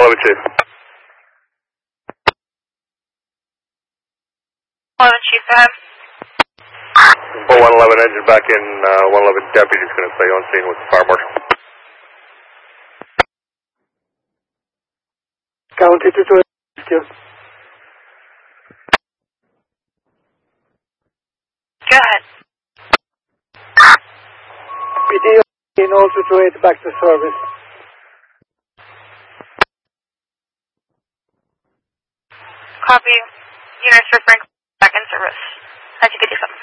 111, Chief. 11, Chief, go ahead. 111 engine back in, 111 deputy's going to stay on scene with the fire marshal. County to 2. Go ahead. PD in also to 8 back to service. Copy. Units for Frank back in service. 1957.